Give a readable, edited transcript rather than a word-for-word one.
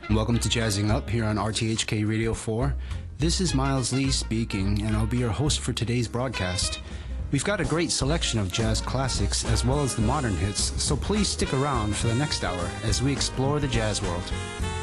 Welcome to Jazzing Up here on RTHK Radio 4. This is Miles Lee speaking, and I'll be your host for today's broadcast. We've got a great selection of jazz classics as well as the modern hits, so please stick around for the next hour as we explore the jazz world.